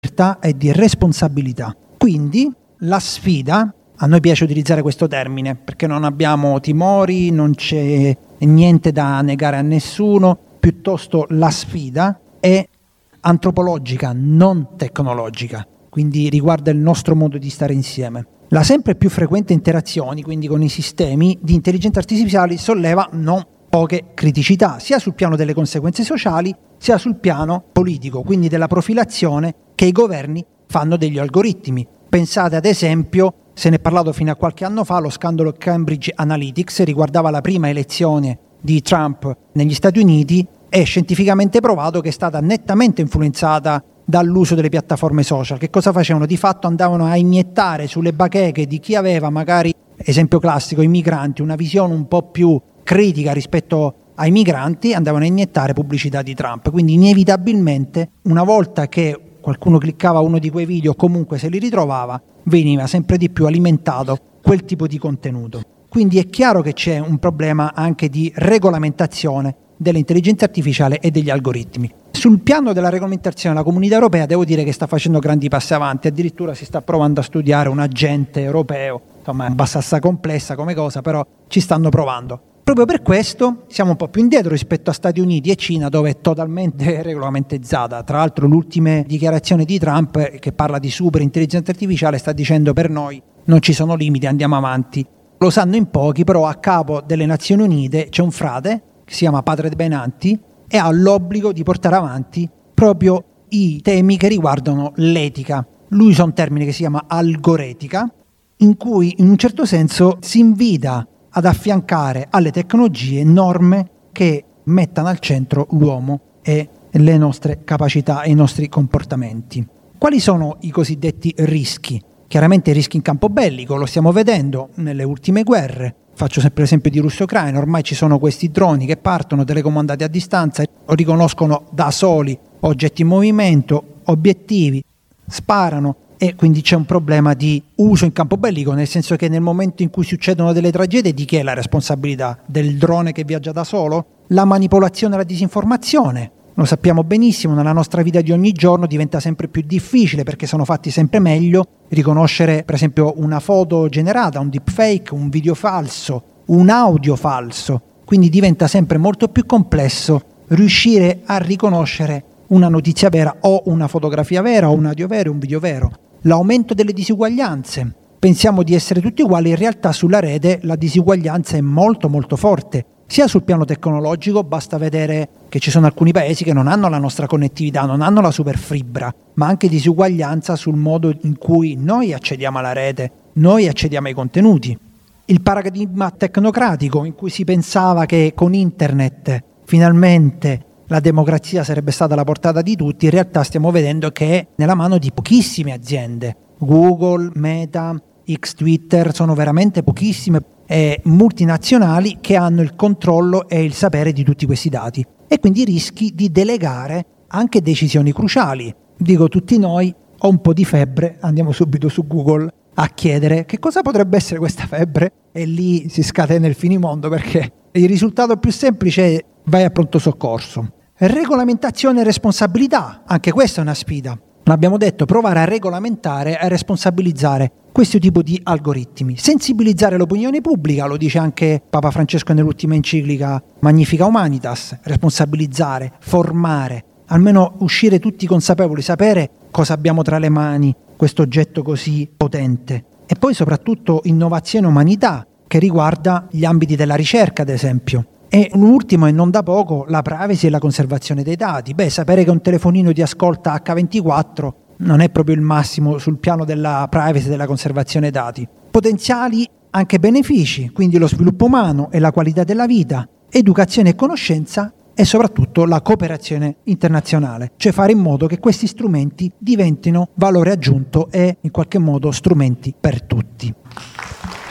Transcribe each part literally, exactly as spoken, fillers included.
libertà e di responsabilità. Quindi la sfida, a noi piace utilizzare questo termine perché non abbiamo timori, non c'è niente da negare a nessuno, piuttosto la sfida è antropologica, non tecnologica, quindi riguarda il nostro modo di stare insieme. La sempre più frequente interazione, quindi con i sistemi di intelligenza artificiale, solleva non poche criticità, sia sul piano delle conseguenze sociali, sia sul piano politico, quindi della profilazione che i governi fanno degli algoritmi. Pensate ad esempio, se ne è parlato fino a qualche anno fa, lo scandalo Cambridge Analytics riguardava la prima elezione di Trump negli Stati Uniti, è scientificamente provato che è stata nettamente influenzata dall'uso delle piattaforme social. Che cosa facevano? Di fatto andavano a iniettare sulle bacheche di chi aveva magari, esempio classico, i migranti, una visione un po' più critica rispetto ai migranti, andavano a iniettare pubblicità di Trump. Quindi inevitabilmente, una volta che qualcuno cliccava uno di quei video, comunque se li ritrovava, veniva sempre di più alimentato quel tipo di contenuto. Quindi è chiaro che c'è un problema anche di regolamentazione dell'intelligenza artificiale e degli algoritmi. Sul piano della regolamentazione la Comunità Europea devo dire che sta facendo grandi passi avanti, addirittura si sta provando a studiare un agente europeo, insomma è abbastanza complessa come cosa, però ci stanno provando. Proprio per questo siamo un po' più indietro rispetto a Stati Uniti e Cina, dove è totalmente regolamentarizzata. Tra l'altro l'ultima dichiarazione di Trump, che parla di super intelligenza artificiale, sta dicendo per noi non ci sono limiti, andiamo avanti. Lo sanno in pochi, però a capo delle Nazioni Unite c'è un frate che si chiama Padre Benanti e ha l'obbligo di portare avanti proprio i temi che riguardano l'etica. Lui usa un termine che si chiama algoretica, in cui in un certo senso si invita ad affiancare alle tecnologie norme che mettano al centro l'uomo e le nostre capacità e i nostri comportamenti. Quali sono i cosiddetti rischi? Chiaramente rischi in campo bellico, lo stiamo vedendo nelle ultime guerre. Faccio sempre l'esempio di Russia e Ucraina, ormai ci sono questi droni che partono telecomandati a distanza o riconoscono da soli oggetti in movimento, obiettivi, sparano e quindi c'è un problema di uso in campo bellico, nel senso che nel momento in cui succedono delle tragedie, di chi è la responsabilità? Del drone che viaggia da solo? La manipolazione e la disinformazione. Lo sappiamo benissimo, nella nostra vita di ogni giorno diventa sempre più difficile perché sono fatti sempre meglio riconoscere per esempio una foto generata, un deepfake, un video falso, un audio falso, quindi diventa sempre molto più complesso riuscire a riconoscere una notizia vera o una fotografia vera o un audio vero o un video vero. L'aumento delle disuguaglianze. Pensiamo di essere tutti uguali, in realtà sulla rete la disuguaglianza è molto molto forte. Sia sul piano tecnologico, basta vedere che ci sono alcuni paesi che non hanno la nostra connettività, non hanno la superfibra, ma anche disuguaglianza sul modo in cui noi accediamo alla rete, noi accediamo ai contenuti. Il paradigma tecnocratico in cui si pensava che con internet finalmente la democrazia sarebbe stata alla portata di tutti, in realtà stiamo vedendo che è nella mano di pochissime aziende. Google, Meta, X, Twitter sono veramente pochissime eh, multinazionali che hanno il controllo e il sapere di tutti questi dati e quindi rischi di delegare anche decisioni cruciali. Dico tutti noi, ho un po' di febbre, andiamo subito su Google a chiedere che cosa potrebbe essere questa febbre e lì si scatena il finimondo perché il risultato più semplice è vai a pronto soccorso. Regolamentazione e responsabilità, anche questa è una sfida. L'abbiamo detto, provare a regolamentare e a responsabilizzare questo tipo di algoritmi. Sensibilizzare l'opinione pubblica, lo dice anche Papa Francesco nell'ultima enciclica Magnifica Humanitas, responsabilizzare, formare, almeno uscire tutti consapevoli, sapere cosa abbiamo tra le mani, questo oggetto così potente. E poi soprattutto innovazione e umanità, che riguarda gli ambiti della ricerca, ad esempio. E un ultimo e non da poco, la privacy e la conservazione dei dati. Beh, sapere che un telefonino ti ascolta acca ventiquattro non è proprio il massimo sul piano della privacy e della conservazione dei dati. Potenziali anche benefici, quindi lo sviluppo umano e la qualità della vita, educazione e conoscenza e soprattutto la cooperazione internazionale, cioè fare in modo che questi strumenti diventino valore aggiunto e in qualche modo strumenti per tutti.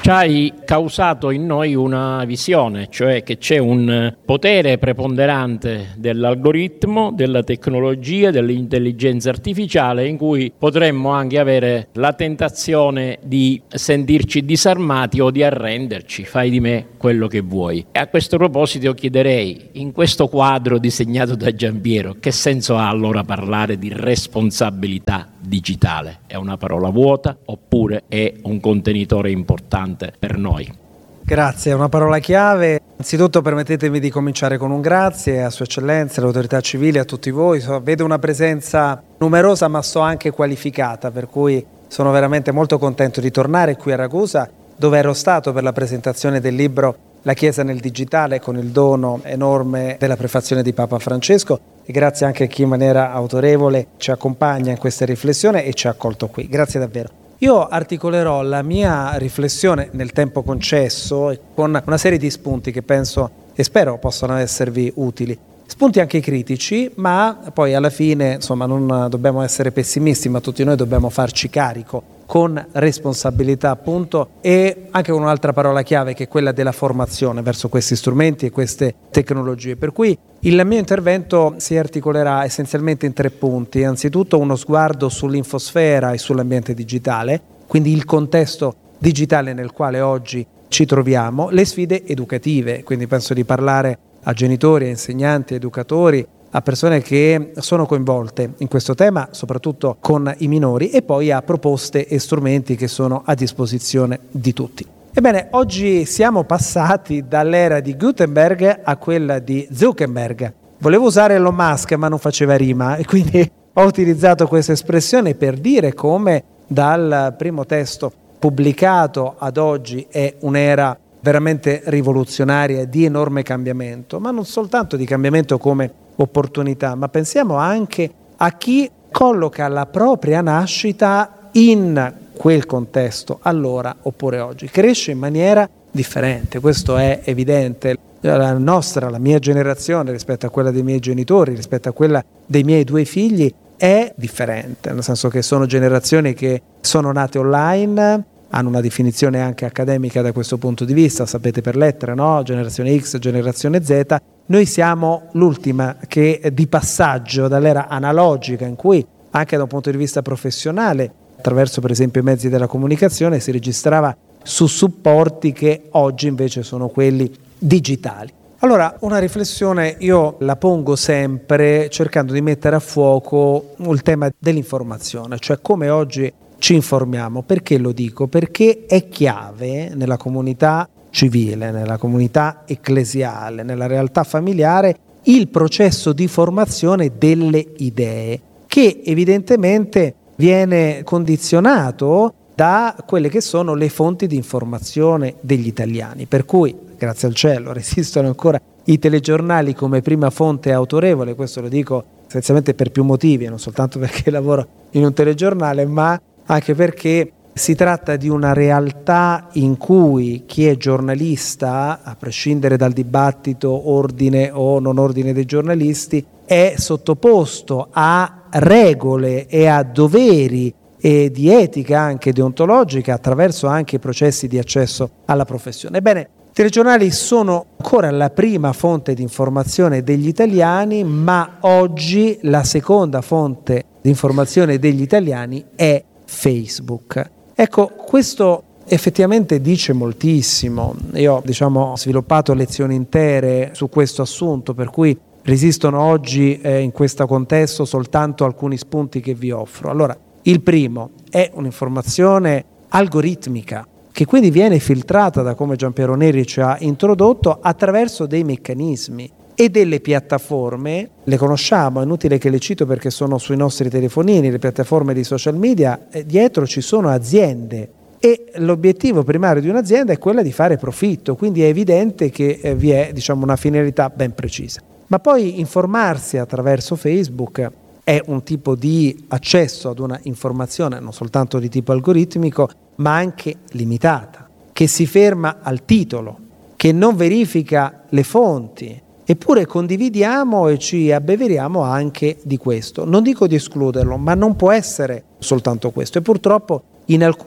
Ci hai causato in noi una visione, cioè che c'è un potere preponderante dell'algoritmo, della tecnologia, dell'intelligenza artificiale, in cui potremmo anche avere la tentazione di sentirci disarmati o di arrenderci, fai di me quello che vuoi. E a questo proposito io chiederei, in questo quadro disegnato da Giampiero, che senso ha allora parlare di responsabilità digitale? È una parola vuota oppure è un contenitore importante per noi? Grazie, è una parola chiave. Anzitutto permettetemi di cominciare con un grazie a Sua Eccellenza, alle autorità civili, a tutti voi. So, vedo una presenza numerosa ma so anche qualificata, per cui sono veramente molto contento di tornare qui a Ragusa, dove ero stato per la presentazione del libro La Chiesa nel digitale, con il dono enorme della prefazione di Papa Francesco, e grazie anche a chi in maniera autorevole ci accompagna in questa riflessione e ci ha accolto qui. Grazie davvero. Io articolerò la mia riflessione nel tempo concesso con una serie di spunti che penso e spero possano esservi utili. Spunti anche critici, ma poi alla fine, insomma, non dobbiamo essere pessimisti, ma tutti noi dobbiamo farci carico con responsabilità, appunto, e anche con un'altra parola chiave che è quella della formazione verso questi strumenti e queste tecnologie. Per cui il mio intervento si articolerà essenzialmente in tre punti. Anzitutto uno sguardo sull'infosfera e sull'ambiente digitale, quindi il contesto digitale nel quale oggi ci troviamo, le sfide educative, quindi penso di parlare a genitori, a insegnanti, a educatori, a persone che sono coinvolte in questo tema, soprattutto con i minori, e poi a proposte e strumenti che sono a disposizione di tutti. Ebbene, oggi siamo passati dall'era di Gutenberg a quella di Zuckerberg. Volevo usare Elon Musk, ma non faceva rima, e quindi ho utilizzato questa espressione per dire come dal primo testo pubblicato ad oggi è un'era veramente rivoluzionaria, di enorme cambiamento, ma non soltanto di cambiamento come opportunità, ma pensiamo anche a chi colloca la propria nascita in quel contesto, allora oppure oggi. Cresce in maniera differente, questo è evidente. La nostra, la mia generazione rispetto a quella dei miei genitori, rispetto a quella dei miei due figli, è differente, nel senso che sono generazioni che sono nate online, hanno una definizione anche accademica da questo punto di vista, sapete per lettere, no? Generazione X, generazione Z. Noi siamo l'ultima che è di passaggio dall'era analogica, in cui anche da un punto di vista professionale, attraverso per esempio i mezzi della comunicazione, si registrava su supporti che oggi invece sono quelli digitali. Allora, una riflessione io la pongo sempre cercando di mettere a fuoco il tema dell'informazione, cioè come oggi ci informiamo. Perché lo dico? Perché è chiave nella comunità civile, nella comunità ecclesiale, nella realtà familiare, il processo di formazione delle idee, che evidentemente viene condizionato da quelle che sono le fonti di informazione degli italiani. Per cui, grazie al cielo, resistono ancora i telegiornali come prima fonte autorevole. Questo lo dico essenzialmente per più motivi, non soltanto perché lavoro in un telegiornale, ma anche perché si tratta di una realtà in cui chi è giornalista, a prescindere dal dibattito ordine o non ordine dei giornalisti, è sottoposto a regole e a doveri e di etica anche deontologica attraverso anche i processi di accesso alla professione. Ebbene, i telegiornali sono ancora la prima fonte di informazione degli italiani, ma oggi la seconda fonte di informazione degli italiani è Facebook. Ecco, questo effettivamente dice moltissimo. Io, diciamo, ho sviluppato lezioni intere su questo assunto, per cui resistono oggi eh, in questo contesto soltanto alcuni spunti che vi offro. Allora, il primo è un'informazione algoritmica, che quindi viene filtrata, da come Giampiero Neri ci ha introdotto, attraverso dei meccanismi e delle piattaforme. Le conosciamo, è inutile che le cito perché sono sui nostri telefonini, le piattaforme di social media. Eh, dietro ci sono aziende e l'obiettivo primario di un'azienda è quella di fare profitto, quindi è evidente che eh, vi è, diciamo, una finalità ben precisa. Ma poi informarsi attraverso Facebook è un tipo di accesso ad una informazione non soltanto di tipo algoritmico, ma anche limitata, che si ferma al titolo, che non verifica le fonti. Eppure condividiamo e ci abbeveriamo anche di questo. Non dico di escluderlo, ma non può essere soltanto questo. E purtroppo in alcune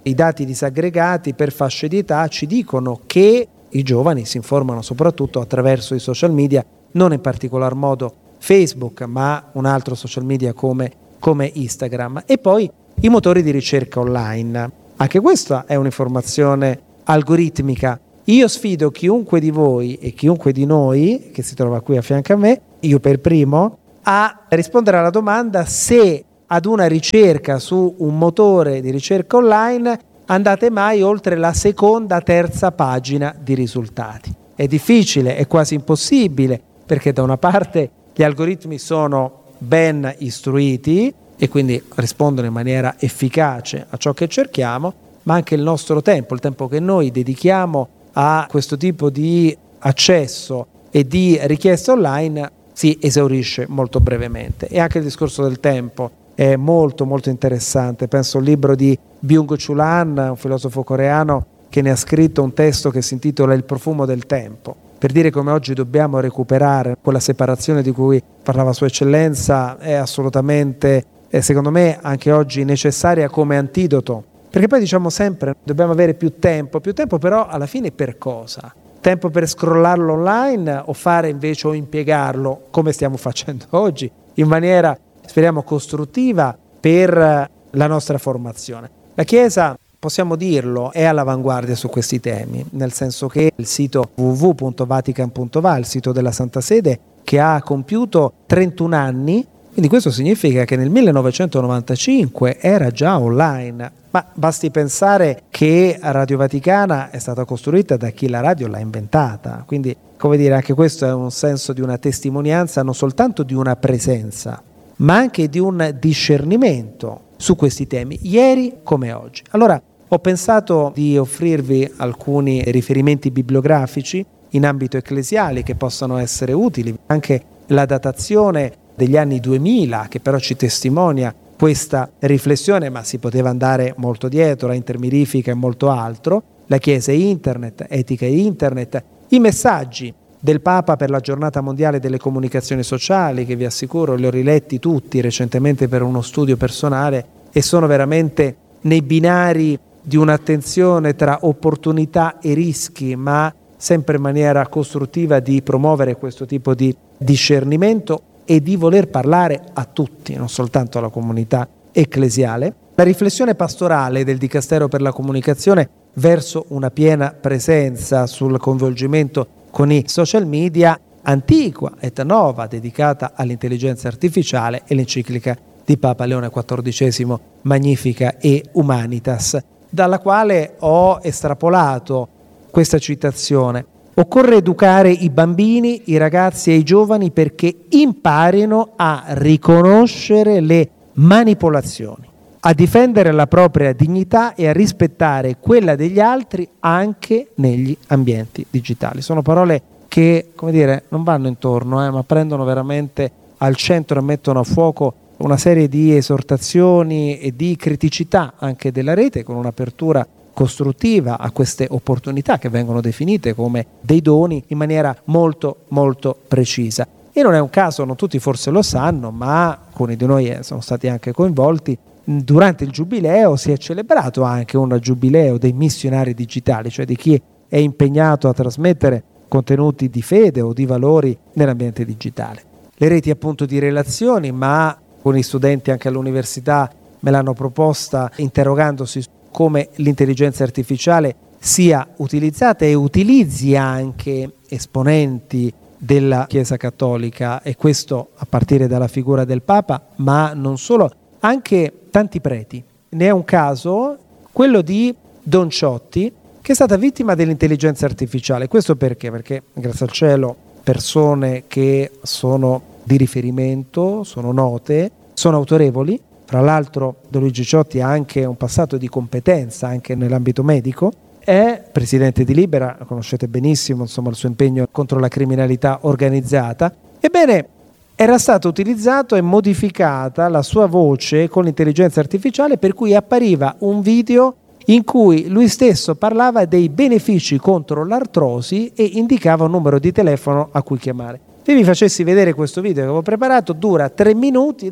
i dati disaggregati per fasce di età ci dicono che i giovani si informano soprattutto attraverso i social media, non in particolar modo Facebook, ma un altro social media come, come Instagram. E poi i motori di ricerca online. Anche questa è un'informazione algoritmica. Io sfido chiunque di voi e chiunque di noi che si trova qui a fianco a me, io per primo, a rispondere alla domanda se ad una ricerca su un motore di ricerca online andate mai oltre la seconda, terza pagina di risultati. È difficile, è quasi impossibile, perché da una parte gli algoritmi sono ben istruiti e quindi rispondono in maniera efficace a ciò che cerchiamo, ma anche il nostro tempo, il tempo che noi dedichiamo a questo tipo di accesso e di richieste online si esaurisce molto brevemente. E anche il discorso del tempo è molto molto interessante. Penso al libro di Byung-Chul Han, un filosofo coreano, che ne ha scritto un testo che si intitola Il profumo del tempo, per dire come oggi dobbiamo recuperare quella separazione di cui parlava Sua Eccellenza. È assolutamente, eh, secondo me, anche oggi necessaria come antidoto, perché poi diciamo sempre dobbiamo avere più tempo, più tempo però alla fine per cosa? Tempo per scrollarlo online o fare invece o impiegarlo, come stiamo facendo oggi, in maniera speriamo costruttiva per la nostra formazione. La Chiesa, possiamo dirlo, è all'avanguardia su questi temi, nel senso che il sito w w w punto vatican punto va, il sito della Santa Sede, che ha compiuto trentuno anni, quindi questo significa che nel millenovecentonovantacinque era già online, ma basti pensare che Radio Vaticana è stata costruita da chi la radio l'ha inventata, quindi come dire, anche questo è un senso di una testimonianza non soltanto di una presenza, ma anche di un discernimento su questi temi, ieri come oggi. Allora, ho pensato di offrirvi alcuni riferimenti bibliografici in ambito ecclesiale che possano essere utili, anche la datazione degli anni duemila, che però ci testimonia questa riflessione, ma si poteva andare molto dietro, la intermirifica e molto altro, la Chiesa e Internet, etica e Internet, i messaggi del Papa per la giornata mondiale delle comunicazioni sociali, che vi assicuro li ho riletti tutti recentemente per uno studio personale e sono veramente nei binari di un'attenzione tra opportunità e rischi, ma sempre in maniera costruttiva di promuovere questo tipo di discernimento e di voler parlare a tutti, non soltanto alla comunità ecclesiale. La riflessione pastorale del Dicastero per la Comunicazione verso una piena presenza sul coinvolgimento con i social media, Antiqua et Nova, dedicata all'intelligenza artificiale, e l'enciclica di Papa Leone quattordicesimo, Magnifica e Humanitas, dalla quale ho estrapolato questa citazione. Occorre educare i bambini, i ragazzi e i giovani perché imparino a riconoscere le manipolazioni, a difendere la propria dignità e a rispettare quella degli altri anche negli ambienti digitali. Sono parole che, come dire, non vanno intorno, eh, ma prendono veramente al centro e mettono a fuoco una serie di esortazioni e di criticità anche della rete, con un'apertura costruttiva a queste opportunità che vengono definite come dei doni in maniera molto molto precisa. E non è un caso, non tutti forse lo sanno, ma alcuni di noi sono stati anche coinvolti. Durante il giubileo si è celebrato anche un giubileo dei missionari digitali, cioè di chi è impegnato a trasmettere contenuti di fede o di valori nell'ambiente digitale. Le reti appunto di relazioni, ma alcuni studenti anche all'università me l'hanno proposta interrogandosi su come l'intelligenza artificiale sia utilizzata e utilizzi anche esponenti della Chiesa Cattolica, e questo a partire dalla figura del Papa, ma non solo, anche tanti preti. Ne è un caso quello di Don Ciotti, che è stata vittima dell'intelligenza artificiale. Questo perché? Perché, grazie al cielo, persone che sono di riferimento, sono note, sono autorevoli. Fra l'altro Don Luigi Ciotti ha anche un passato di competenza anche nell'ambito medico, è presidente di Libera, lo conoscete benissimo, insomma, il suo impegno contro la criminalità organizzata. Ebbene, era stata utilizzata e modificata la sua voce con l'intelligenza artificiale, per cui appariva un video in cui lui stesso parlava dei benefici contro l'artrosi e indicava un numero di telefono a cui chiamare. Se vi facessi vedere questo video che avevo preparato, dura tre minuti ed è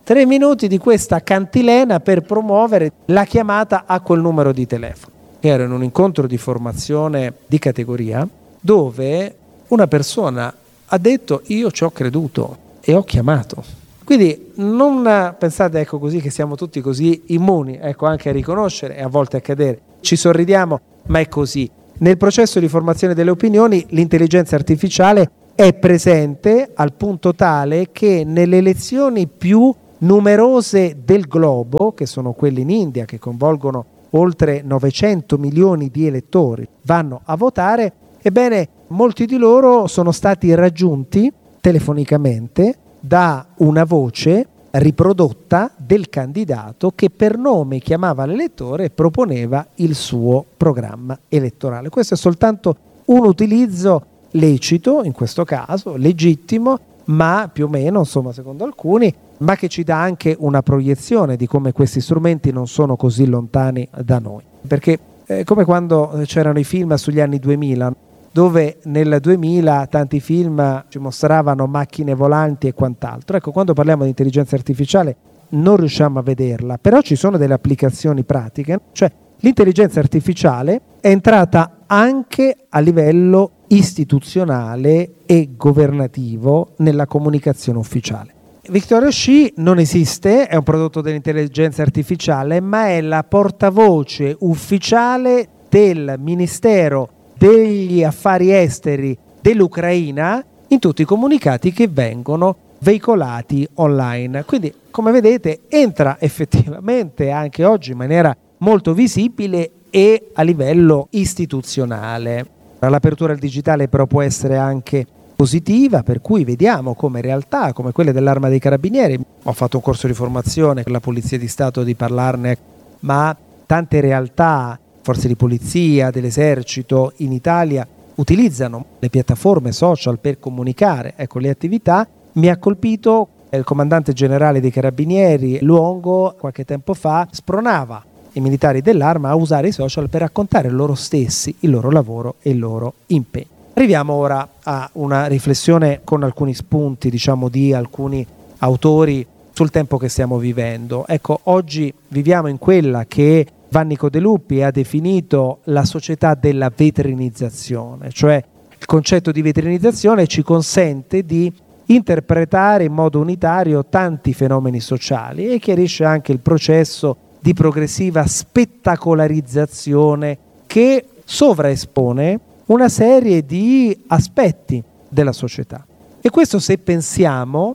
tre minuti di questa cantilena per promuovere la chiamata a quel numero di telefono. Era in un incontro di formazione di categoria dove una persona ha detto: io ci ho creduto e ho chiamato. Quindi non pensate, ecco, così che siamo tutti così immuni, ecco, anche a riconoscere e a volte a cadere. Ci sorridiamo, ma è così. Nel processo di formazione delle opinioni l'intelligenza artificiale è presente al punto tale che nelle elezioni più numerose del globo, che sono quelle in India, che coinvolgono oltre novecento milioni di elettori, vanno a votare, ebbene molti di loro sono stati raggiunti telefonicamente da una voce riprodotta del candidato che per nome chiamava l'elettore e proponeva il suo programma elettorale. Questo è soltanto un utilizzo lecito, in questo caso, legittimo, ma più o meno, insomma, secondo alcuni, ma che ci dà anche una proiezione di come questi strumenti non sono così lontani da noi. Perché è come quando c'erano i film sugli anni duemila, dove nel duemila tanti film ci mostravano macchine volanti e quant'altro. Ecco, quando parliamo di intelligenza artificiale non riusciamo a vederla, però ci sono delle applicazioni pratiche, cioè l'intelligenza artificiale è entrata anche a livello istituzionale e governativo nella comunicazione ufficiale. Victoria Sci non esiste, è un prodotto dell'intelligenza artificiale, ma è la portavoce ufficiale del Ministero degli Affari Esteri dell'Ucraina in tutti i comunicati che vengono veicolati online. Quindi, come vedete, entra effettivamente anche oggi in maniera molto visibile e a livello istituzionale. L'apertura al digitale però può essere anche positiva, per cui vediamo come realtà come quelle dell'Arma dei Carabinieri, ho fatto un corso di formazione per la Polizia di Stato di parlarne, ma tante realtà, forze di polizia, dell'esercito in Italia utilizzano le piattaforme social per comunicare, ecco, le attività. Mi ha colpito il comandante generale dei Carabinieri Luongo, qualche tempo fa, spronava i militari dell'Arma a usare i social per raccontare loro stessi il loro lavoro e il loro impegno. Arriviamo ora a una riflessione con alcuni spunti, diciamo, di alcuni autori sul tempo che stiamo vivendo. Ecco, oggi viviamo in quella che Vanni Codeluppi ha definito la società della vetrinizzazione, cioè il concetto di vetrinizzazione ci consente di interpretare in modo unitario tanti fenomeni sociali e chiarisce anche il processo di progressiva spettacolarizzazione che sovraespone una serie di aspetti della società. E questo, se pensiamo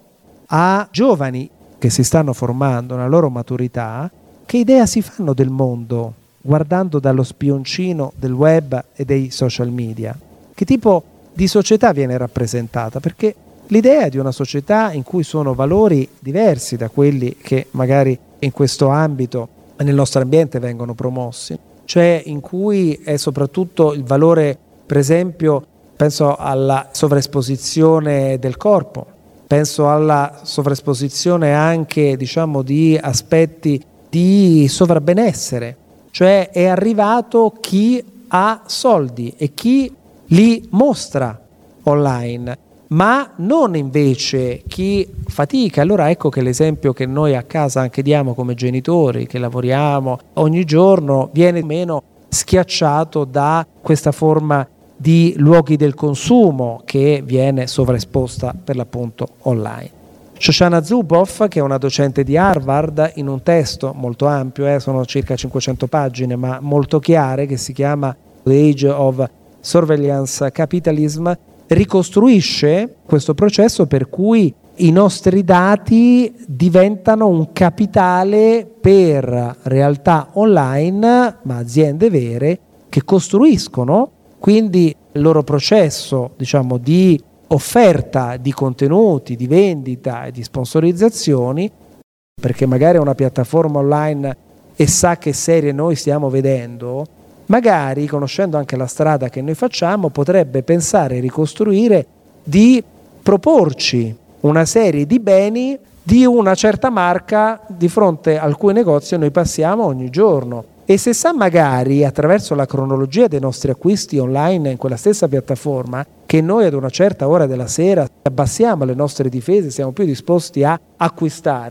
a giovani che si stanno formando nella loro maturità, che idea si fanno del mondo guardando dallo spioncino del web e dei social media? Che tipo di società viene rappresentata? Perché l'idea di una società in cui sono valori diversi da quelli che magari in questo ambito nel nostro ambiente vengono promossi, cioè in cui è soprattutto il valore, per esempio, penso alla sovraesposizione del corpo, penso alla sovraesposizione anche, diciamo, di aspetti di sovrabbenessere, cioè è arrivato chi ha soldi e chi li mostra online, ma non invece chi fatica. Allora ecco che l'esempio che noi a casa anche diamo come genitori, che lavoriamo ogni giorno, viene meno schiacciato da questa forma di luoghi del consumo che viene sovraesposta per l'appunto online. Shoshana Zuboff, che è una docente di Harvard, in un testo molto ampio, eh, sono circa cinquecento pagine, ma molto chiare, che si chiama The Age of Surveillance Capitalism, ricostruisce questo processo per cui i nostri dati diventano un capitale per realtà online, ma aziende vere, che costruiscono quindi il loro processo, diciamo, di offerta di contenuti, di vendita e di sponsorizzazioni, perché magari è una piattaforma online e sa che serie noi stiamo vedendo, magari, conoscendo anche la strada che noi facciamo, potrebbe pensare e ricostruire di proporci una serie di beni di una certa marca di fronte al cui negozio noi passiamo ogni giorno. E se sa magari, attraverso la cronologia dei nostri acquisti online in quella stessa piattaforma, che noi ad una certa ora della sera abbassiamo le nostre difese, siamo più disposti a acquistare,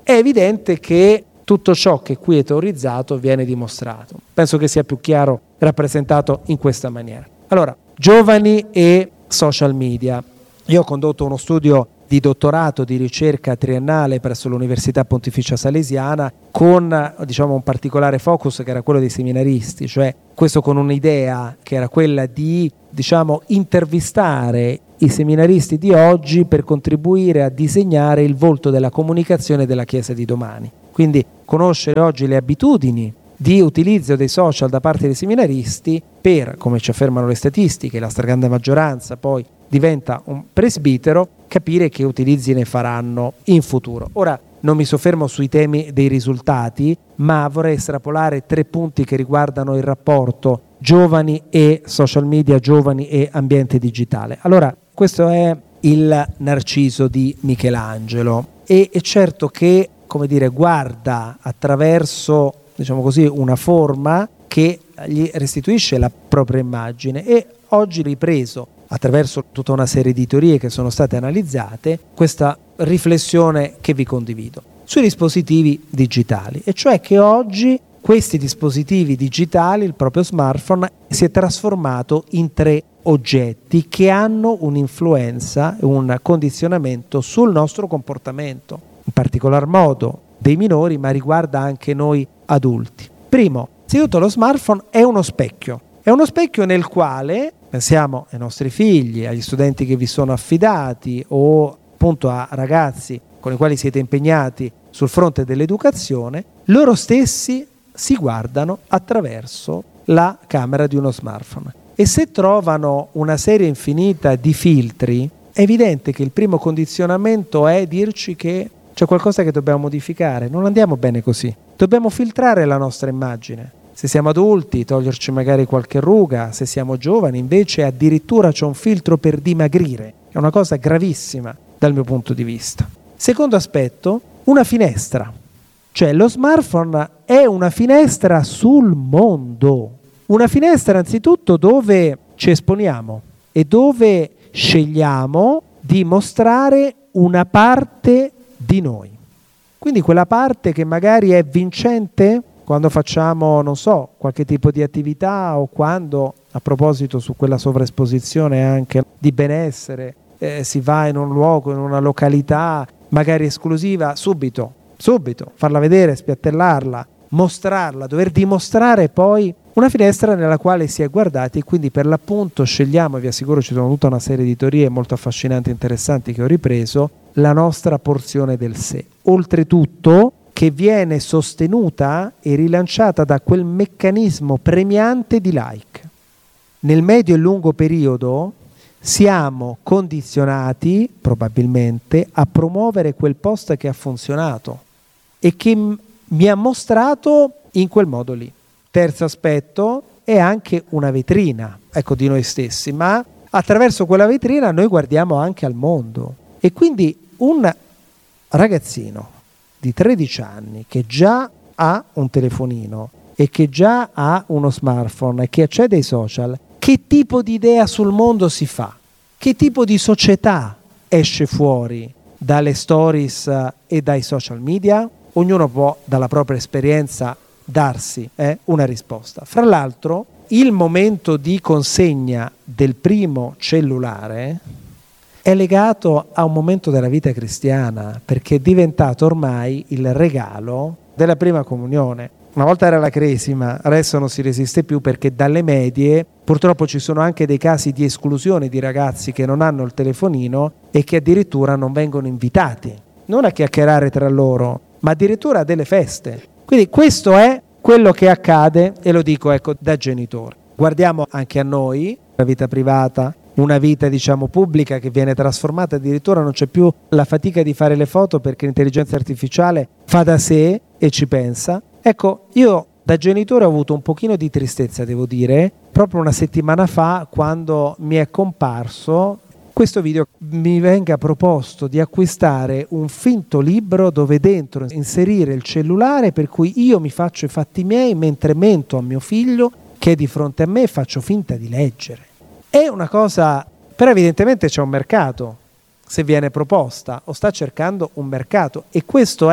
è evidente che tutto ciò che qui è teorizzato viene dimostrato. Penso che sia più chiaro rappresentato in questa maniera. Allora, giovani e social media. Io ho condotto uno studio di dottorato di ricerca triennale presso l'Università Pontificia Salesiana con, diciamo, un particolare focus che era quello dei seminaristi, cioè questo con un'idea che era quella di, diciamo, intervistare i seminaristi di oggi per contribuire a disegnare il volto della comunicazione della Chiesa di domani. Quindi conoscere oggi le abitudini di utilizzo dei social da parte dei seminaristi per, come ci affermano le statistiche, la stragrande maggioranza poi diventa un presbitero, capire che utilizzi ne faranno in futuro. Ora non mi soffermo sui temi dei risultati, ma vorrei estrapolare tre punti che riguardano il rapporto giovani e social media, giovani e ambiente digitale. Allora, questo è il Narciso di Michelangelo e è certo che, come dire, guarda attraverso, diciamo così, una forma che gli restituisce la propria immagine e oggi ripreso attraverso tutta una serie di teorie che sono state analizzate questa riflessione che vi condivido sui dispositivi digitali, e cioè che oggi questi dispositivi digitali, il proprio smartphone, si è trasformato in tre oggetti che hanno un'influenza, un condizionamento sul nostro comportamento, in particolar modo dei minori, ma riguarda anche noi adulti. Primo, innanzitutto lo smartphone è uno specchio, è uno specchio nel quale, pensiamo ai nostri figli, agli studenti che vi sono affidati o appunto a ragazzi con i quali siete impegnati sul fronte dell'educazione, loro stessi si guardano attraverso la camera di uno smartphone e se trovano una serie infinita di filtri, è evidente che il primo condizionamento è dirci che c'è qualcosa che dobbiamo modificare, non andiamo bene così, dobbiamo filtrare la nostra immagine. Se siamo adulti, toglierci magari qualche ruga, se siamo giovani invece addirittura c'è un filtro per dimagrire, è una cosa gravissima dal mio punto di vista. Secondo aspetto, una finestra, cioè lo smartphone è una finestra sul mondo, una finestra anzitutto dove ci esponiamo e dove scegliamo di mostrare una parte di noi. Quindi quella parte che magari è vincente quando facciamo, non so, qualche tipo di attività o quando, a proposito su quella sovraesposizione anche di benessere, eh, si va in un luogo, in una località magari esclusiva, subito, subito, farla vedere, spiattellarla, mostrarla, dover dimostrare poi una finestra nella quale si è guardati e quindi per l'appunto scegliamo, e vi assicuro ci sono tutta una serie di teorie molto affascinanti e interessanti che ho ripreso, la nostra porzione del sé. Oltretutto che viene sostenuta e rilanciata da quel meccanismo premiante di like. Nel medio e lungo periodo siamo condizionati, probabilmente, a promuovere quel post che ha funzionato e che m- mi ha mostrato in quel modo lì. Terzo aspetto è anche una vetrina, ecco, di noi stessi, ma attraverso quella vetrina noi guardiamo anche al mondo. E quindi un ragazzino di tredici anni che già ha un telefonino e che già ha uno smartphone e che accede ai social, che tipo di idea sul mondo si fa? Che tipo di società esce fuori dalle stories e dai social media? Ognuno può dalla propria esperienza darsi eh, una risposta. Fra l'altro, il momento di consegna del primo cellulare è legato a un momento della vita cristiana, perché è diventato ormai il regalo della prima comunione. Una volta era la cresima, adesso non si resiste più perché dalle medie purtroppo ci sono anche dei casi di esclusione di ragazzi che non hanno il telefonino e che addirittura non vengono invitati, non a chiacchierare tra loro, ma addirittura a delle feste. Quindi questo è quello che accade, e lo dico ecco da genitore. Guardiamo anche a noi, la vita privata, una vita diciamo pubblica che viene trasformata, addirittura non c'è più la fatica di fare le foto perché l'intelligenza artificiale fa da sé e ci pensa. Ecco, io da genitore ho avuto un pochino di tristezza, devo dire, proprio una settimana fa quando mi è comparso questo video, mi venga proposto di acquistare un finto libro dove dentro inserire il cellulare, per cui io mi faccio i fatti miei mentre mento a mio figlio che è di fronte a me e faccio finta di leggere. È una cosa, però evidentemente c'è un mercato, se viene proposta o sta cercando un mercato, e questo è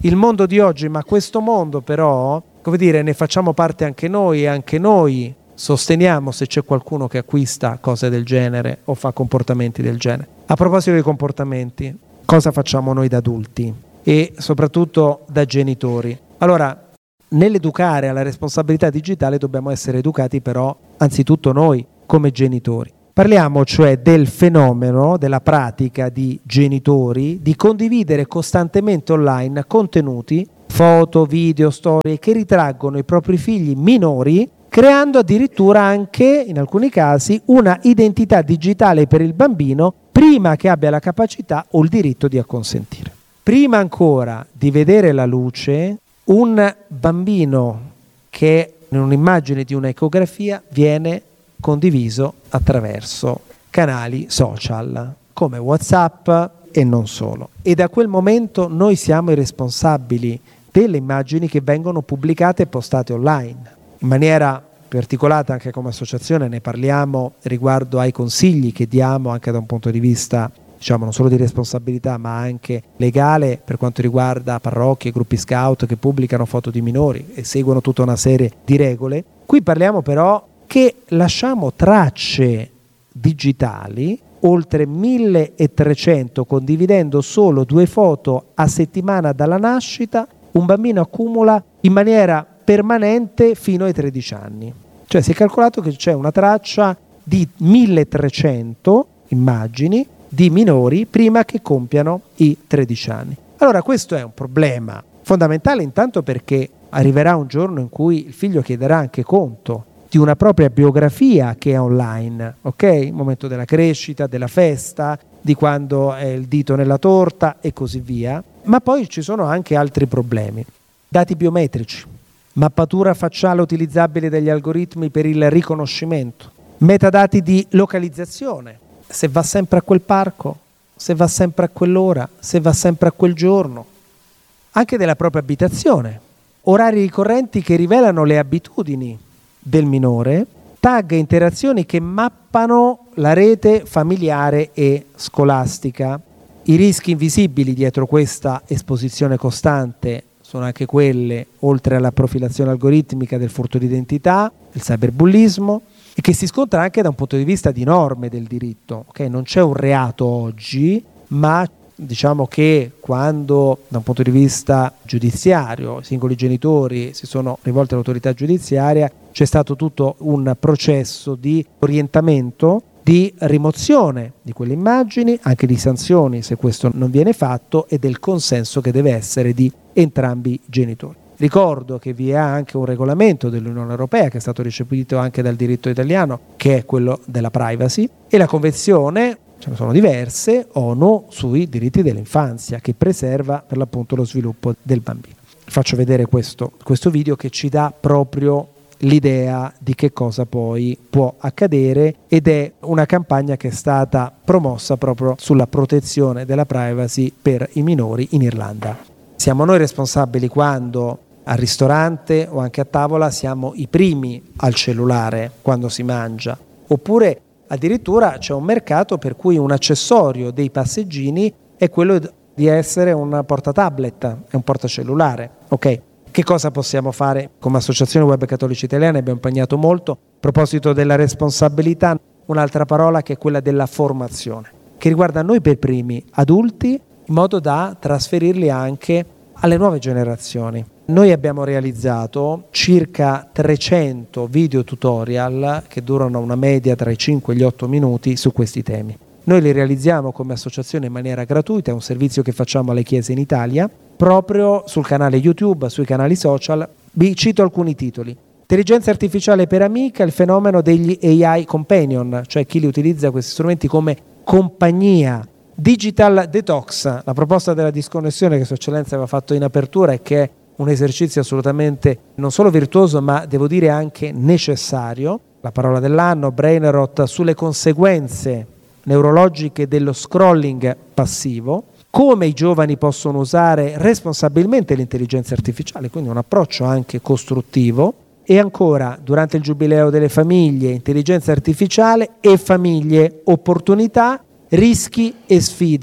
il mondo di oggi, ma questo mondo però, come dire, ne facciamo parte anche noi e anche noi sosteniamo se c'è qualcuno che acquista cose del genere o fa comportamenti del genere. A proposito dei comportamenti, cosa facciamo noi da adulti e soprattutto da genitori? Allora, nell'educare alla responsabilità digitale dobbiamo essere educati però anzitutto noi come genitori. Parliamo cioè del fenomeno, della pratica di genitori di condividere costantemente online contenuti, foto, video, storie che ritraggono i propri figli minori, creando addirittura anche, in alcuni casi, una identità digitale per il bambino prima che abbia la capacità o il diritto di acconsentire. Prima ancora di vedere la luce, un bambino che in un'immagine di un'ecografia viene condiviso attraverso canali social come WhatsApp e non solo. E da quel momento noi siamo i responsabili delle immagini che vengono pubblicate e postate online. In maniera più articolata anche come associazione ne parliamo riguardo ai consigli che diamo anche da un punto di vista, diciamo, non solo di responsabilità ma anche legale per quanto riguarda parrocchie, gruppi scout che pubblicano foto di minori e seguono tutta una serie di regole. Qui parliamo però che lasciamo tracce digitali, oltre milletrecento, condividendo solo due foto a settimana dalla nascita, un bambino accumula in maniera permanente fino ai tredici anni. Cioè si è calcolato che c'è una traccia di milletrecento immagini di minori prima che compiano i tredici anni. Allora questo è un problema fondamentale, intanto perché arriverà un giorno in cui il figlio chiederà anche conto di una propria biografia che è online, ok? Il momento della crescita, della festa, di quando è il dito nella torta e così via. Ma poi ci sono anche altri problemi. Dati biometrici, mappatura facciale utilizzabile dagli algoritmi per il riconoscimento, metadati di localizzazione, se va sempre a quel parco, se va sempre a quell'ora, se va sempre a quel giorno, anche della propria abitazione, orari ricorrenti che rivelano le abitudini del minore, tag e interazioni che mappano la rete familiare e scolastica. I rischi invisibili dietro questa esposizione costante sono anche quelle, oltre alla profilazione algoritmica, del furto d'identità, del cyberbullismo, e che si scontra anche da un punto di vista di norme del diritto. Okay? Non c'è un reato oggi, ma diciamo che quando da un punto di vista giudiziario i singoli genitori si sono rivolti all'autorità giudiziaria, c'è stato tutto un processo di orientamento, di rimozione di quelle immagini, anche di sanzioni se questo non viene fatto e del consenso che deve essere di entrambi i genitori. Ricordo che vi è anche un regolamento dell'Unione Europea che è stato recepito anche dal diritto italiano, che è quello della privacy, e la convenzione, ce ne sono diverse, ONU sui diritti dell'infanzia, che preserva per l'appunto lo sviluppo del bambino. Faccio vedere questo, questo video che ci dà proprio l'idea di che cosa poi può accadere, ed è una campagna che è stata promossa proprio sulla protezione della privacy per i minori in Irlanda. Siamo noi responsabili quando al ristorante o anche a tavola siamo i primi al cellulare quando si mangia, oppure addirittura c'è un mercato per cui un accessorio dei passeggini è quello di essere un portatablet, è un portacellulare, ok? Che cosa possiamo fare? Come Associazione Web Cattolici Italiani abbiamo impegnato molto. A proposito della responsabilità, un'altra parola che è quella della formazione, che riguarda noi per primi, adulti, in modo da trasferirli anche alle nuove generazioni. Noi abbiamo realizzato circa trecento video tutorial che durano una media tra i cinque e gli otto minuti su questi temi. Noi li realizziamo come associazione in maniera gratuita, è un servizio che facciamo alle chiese in Italia, proprio sul canale YouTube, sui canali social. Vi cito alcuni titoli. Intelligenza artificiale per amica, il fenomeno degli A I companion, cioè chi li utilizza questi strumenti come compagnia. Digital Detox, la proposta della disconnessione che Sua Eccellenza aveva fatto in apertura e che è un esercizio assolutamente non solo virtuoso ma devo dire anche necessario. La parola dell'anno, brain rot, sulle conseguenze neurologiche dello scrolling passivo, come i giovani possono usare responsabilmente l'intelligenza artificiale, quindi un approccio anche costruttivo, e ancora durante il Giubileo delle famiglie, intelligenza artificiale e famiglie, opportunità, rischi e sfide,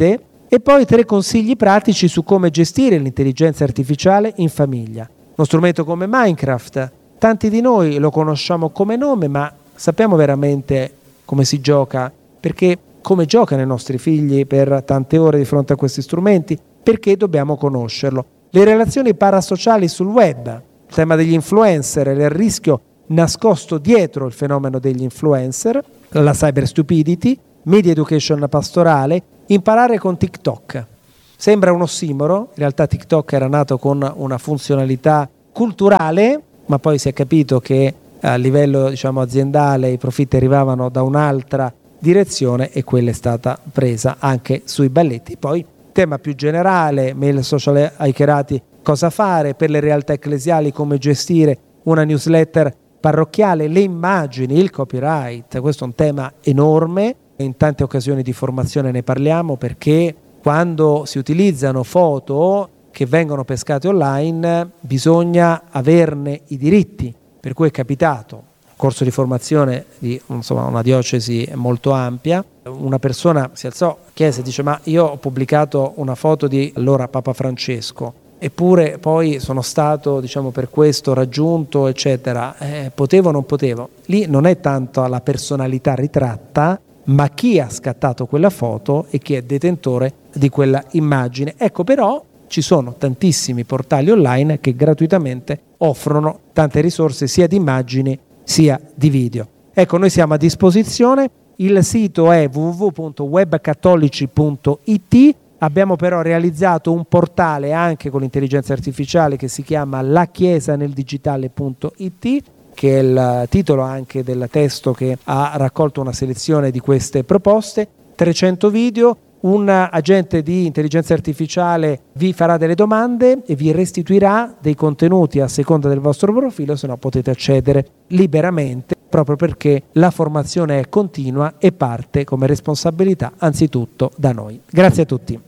E poi tre consigli pratici su come gestire l'intelligenza artificiale in famiglia. Uno strumento come Minecraft, tanti di noi lo conosciamo come nome, ma sappiamo veramente come si gioca? Perché come giocano i nostri figli per tante ore di fronte a questi strumenti? Perché dobbiamo conoscerlo. Le relazioni parasociali sul web, il tema degli influencer e il rischio nascosto dietro il fenomeno degli influencer, la cyber stupidity, media education pastorale, imparare con TikTok. Sembra un ossimoro, in realtà TikTok era nato con una funzionalità culturale, ma poi si è capito che a livello, diciamo, aziendale i profitti arrivavano da un'altra direzione e quella è stata presa anche sui balletti. Poi tema più generale, mail social hackerati, cosa fare per le realtà ecclesiali, come gestire una newsletter parrocchiale, le immagini, il copyright. Questo è un tema enorme, in tante occasioni di formazione ne parliamo, perché quando si utilizzano foto che vengono pescate online bisogna averne i diritti, per cui è capitato, un corso di formazione di insomma, una diocesi molto ampia, una persona si alzò, chiese, dice: ma io ho pubblicato una foto di allora Papa Francesco, eppure poi sono stato, diciamo, per questo raggiunto, eccetera. Eh, potevo o non potevo? Lì non è tanto la personalità ritratta, ma chi ha scattato quella foto e chi è detentore di quella immagine. Ecco, però ci sono tantissimi portali online che gratuitamente offrono tante risorse sia di immagini sia di video. Ecco, noi siamo a disposizione, il sito è w w w punto webcattolici punto i t. Abbiamo però realizzato un portale anche con l'intelligenza artificiale che si chiama la chiesa nel digitale punto i t, che è il titolo anche del testo che ha raccolto una selezione di queste proposte, trecento video. Un agente di intelligenza artificiale vi farà delle domande e vi restituirà dei contenuti a seconda del vostro profilo, se no potete accedere liberamente, proprio perché la formazione è continua e parte come responsabilità anzitutto da noi. Grazie a tutti.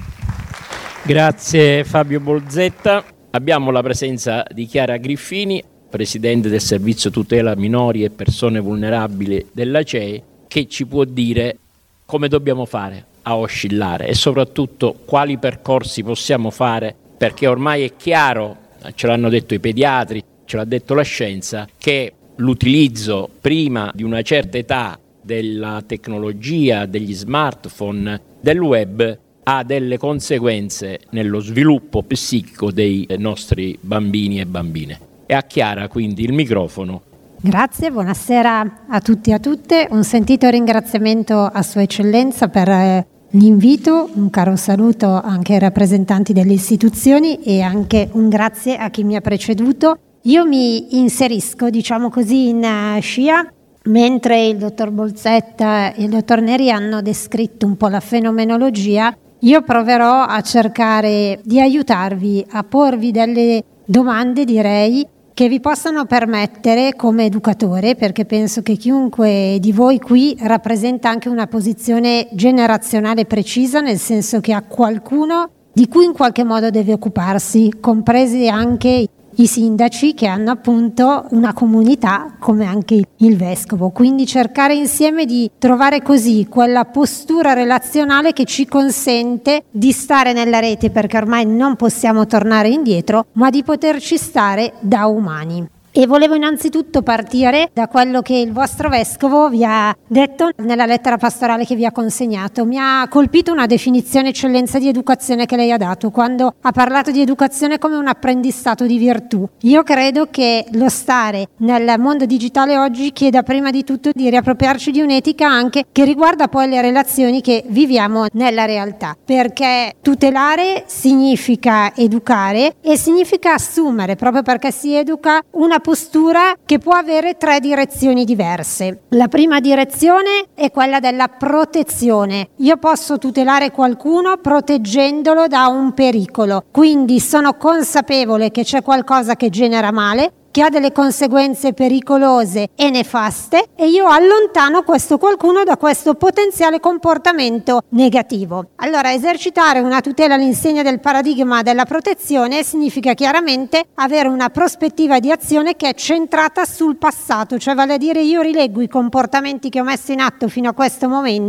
Grazie Fabio Bolzetta. Abbiamo la presenza di Chiara Griffini, Presidente del Servizio Tutela Minori e Persone Vulnerabili della C E I, che ci può dire come dobbiamo fare a oscillare e soprattutto quali percorsi possiamo fare, perché ormai è chiaro, ce l'hanno detto i pediatri, ce l'ha detto la scienza, che l'utilizzo prima di una certa età della tecnologia, degli smartphone, del web ha delle conseguenze nello sviluppo psichico dei nostri bambini e bambine. E a Chiara quindi il microfono. Grazie, buonasera a tutti e a tutte. Un sentito ringraziamento a Sua Eccellenza per eh, l'invito, un caro saluto anche ai rappresentanti delle istituzioni e anche un grazie a chi mi ha preceduto. Io mi inserisco, diciamo così, in uh, scia, mentre il dottor Bolzetta e il dottor Neri hanno descritto un po' la fenomenologia. Io proverò a cercare di aiutarvi a porvi delle domande, direi, che vi possano permettere come educatore, perché penso che chiunque di voi qui rappresenta anche una posizione generazionale precisa, nel senso che ha qualcuno di cui in qualche modo deve occuparsi, compresi anche i sindaci che hanno appunto una comunità come anche il vescovo. Quindi cercare insieme di trovare così quella postura relazionale che ci consente di stare nella rete, perché ormai non possiamo tornare indietro, ma di poterci stare da umani. E volevo innanzitutto partire da quello che il vostro vescovo vi ha detto nella lettera pastorale che vi ha consegnato. Mi ha colpito una definizione, eccellenza, di educazione che lei ha dato quando ha parlato di educazione come un apprendistato di virtù. Io credo che lo stare nel mondo digitale oggi chieda prima di tutto di riappropriarci di un'etica anche che riguarda poi le relazioni che viviamo nella realtà, perché tutelare significa educare e significa assumere, proprio perché si educa, una postura che può avere tre direzioni diverse. La prima direzione è quella della protezione. Io posso tutelare qualcuno proteggendolo da un pericolo, quindi sono consapevole che c'è qualcosa che genera male, che ha delle conseguenze pericolose e nefaste, e io allontano questo qualcuno da questo potenziale comportamento negativo. Allora, esercitare una tutela all'insegna del paradigma della protezione significa chiaramente avere una prospettiva di azione che è centrata sul passato, cioè vale a dire io rileggo i comportamenti che ho messo in atto fino a questo momento,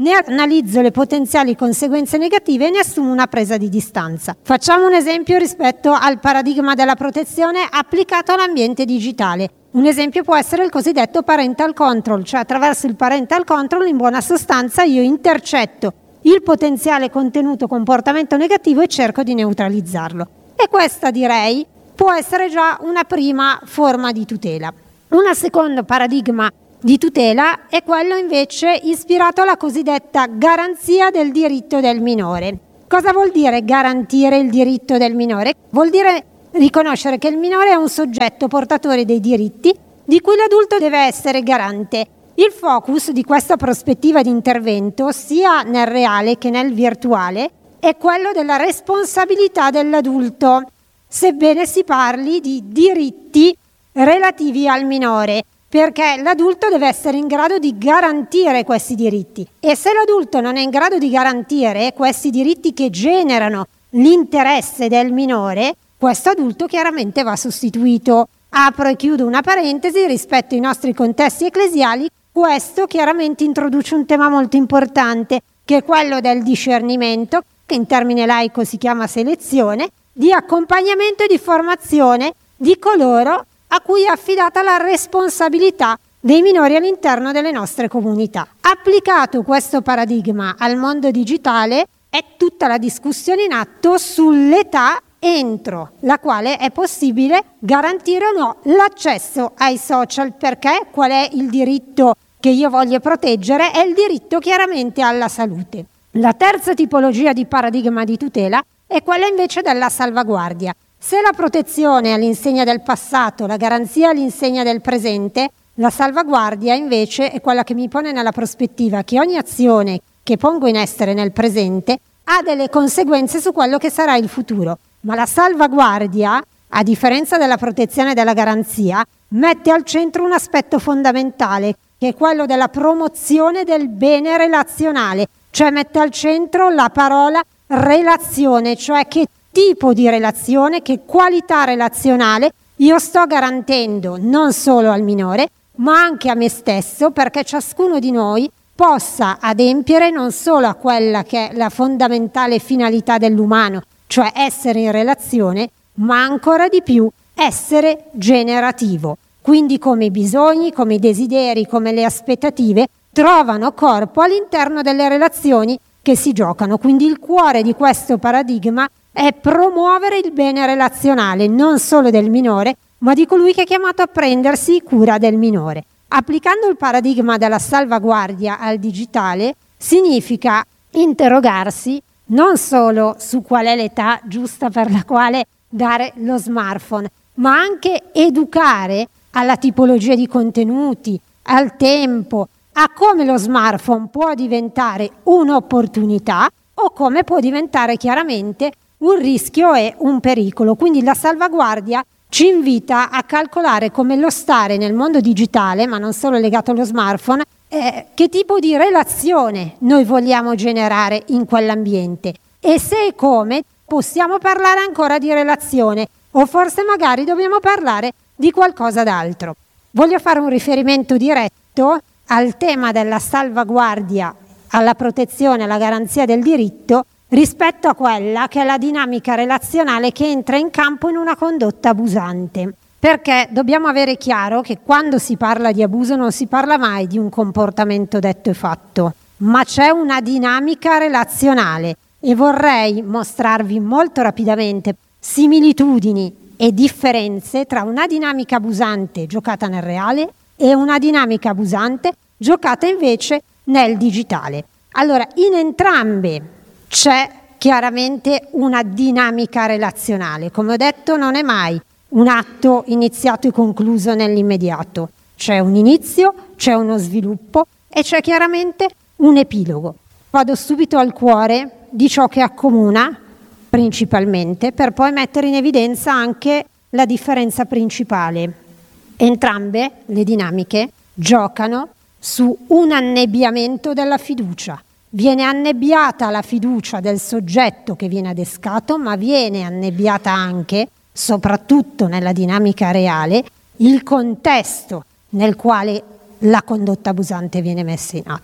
ne analizzo le potenziali conseguenze negative e ne assumo una presa di distanza. Facciamo un esempio rispetto al paradigma della protezione applicato all'ambiente digitale. Un esempio può essere il cosiddetto parental control, cioè attraverso il parental control in buona sostanza io intercetto il potenziale contenuto comportamento negativo e cerco di neutralizzarlo. E questa, direi, può essere già una prima forma di tutela. Un secondo paradigma di tutela è quello invece ispirato alla cosiddetta garanzia del diritto del minore. Cosa vuol dire garantire il diritto del minore? Vuol dire riconoscere che il minore è un soggetto portatore dei diritti di cui l'adulto deve essere garante. Il focus di questa prospettiva di intervento, sia nel reale che nel virtuale, è quello della responsabilità dell'adulto, sebbene si parli di diritti relativi al minore, perché l'adulto deve essere in grado di garantire questi diritti. E se l'adulto non è in grado di garantire questi diritti che generano l'interesse del minore, questo adulto chiaramente va sostituito. Apro e chiudo una parentesi: rispetto ai nostri contesti ecclesiali, questo chiaramente introduce un tema molto importante, che è quello del discernimento, che in termine laico si chiama selezione, di accompagnamento e di formazione di coloro a cui è affidata la responsabilità dei minori all'interno delle nostre comunità. Applicato questo paradigma al mondo digitale, è tutta la discussione in atto sull'età entro la quale è possibile garantire o no l'accesso ai social, perché qual è il diritto che io voglio proteggere? È il diritto chiaramente alla salute. La terza tipologia di paradigma di tutela è quella invece della salvaguardia. Se la protezione è all'insegna del passato, la garanzia è all'insegna del presente, la salvaguardia invece è quella che mi pone nella prospettiva che ogni azione che pongo in essere nel presente ha delle conseguenze su quello che sarà il futuro. Ma la salvaguardia, a differenza della protezione e della garanzia, mette al centro un aspetto fondamentale, che è quello della promozione del bene relazionale, cioè mette al centro la parola relazione, cioè che tipo di relazione, che qualità relazionale io sto garantendo non solo al minore, ma anche a me stesso, perché ciascuno di noi possa adempiere non solo a quella che è la fondamentale finalità dell'umano, cioè essere in relazione, ma ancora di più essere generativo. Quindi come i bisogni, come i desideri, come le aspettative trovano corpo all'interno delle relazioni che si giocano. Quindi il cuore di questo paradigma è promuovere il bene relazionale non solo del minore, ma di colui che è chiamato a prendersi cura del minore. Applicando il paradigma della salvaguardia al digitale significa interrogarsi non solo su qual è l'età giusta per la quale dare lo smartphone, ma anche educare alla tipologia di contenuti, al tempo, a come lo smartphone può diventare un'opportunità o come può diventare chiaramente un rischio e un pericolo. Quindi la salvaguardia ci invita a calcolare come lo stare nel mondo digitale, ma non solo legato allo smartphone, eh, che tipo di relazione noi vogliamo generare in quell'ambiente e se e come possiamo parlare ancora di relazione o forse magari dobbiamo parlare di qualcosa d'altro. Voglio fare un riferimento diretto al tema della salvaguardia, alla protezione, alla garanzia del diritto rispetto a quella che è la dinamica relazionale che entra in campo in una condotta abusante. Perché dobbiamo avere chiaro che quando si parla di abuso non si parla mai di un comportamento detto e fatto, ma c'è una dinamica relazionale e vorrei mostrarvi molto rapidamente similitudini e differenze tra una dinamica abusante giocata nel reale e una dinamica abusante giocata invece nel digitale. Allora, in entrambe c'è chiaramente una dinamica relazionale. Come ho detto, non è mai un atto iniziato e concluso nell'immediato. C'è un inizio, c'è uno sviluppo e c'è chiaramente un epilogo. Vado subito al cuore di ciò che accomuna principalmente, per poi mettere in evidenza anche la differenza principale. Entrambe le dinamiche giocano su un annebbiamento della fiducia. Viene annebbiata la fiducia del soggetto che viene adescato, ma viene annebbiata anche, soprattutto nella dinamica reale, il contesto nel quale la condotta abusante viene messa in atto.